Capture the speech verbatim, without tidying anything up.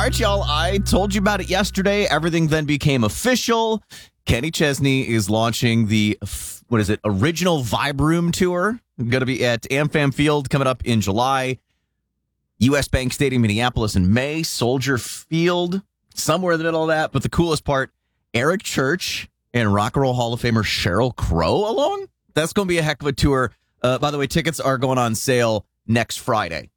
All right, y'all. I told you about it yesterday. Everything then became official. Kenny Chesney is launching the, what is it, original Vibe Room Tour. Going to be at AmFam Field coming up in July. U S Bank Stadium, Minneapolis in May. Soldier Field, somewhere in the middle of that. But the coolest part, Eric Church and Rock and Roll Hall of Famer Sheryl Crow along. That's going to be a heck of a tour. Uh, by the way, tickets are going on sale next Friday.